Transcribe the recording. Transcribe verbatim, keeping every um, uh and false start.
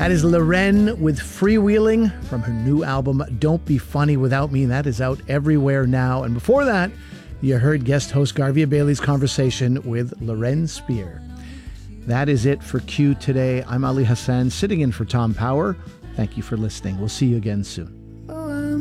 That is Loren with Freewheeling from her new album, Don't Be Funny Without Me. That is out everywhere now. And before that, you heard guest host Garvia Bailey's conversation with Loren Spear. That is it for Q today. I'm Ali Hassan, sitting in for Tom Power. Thank you for listening. We'll see you again soon.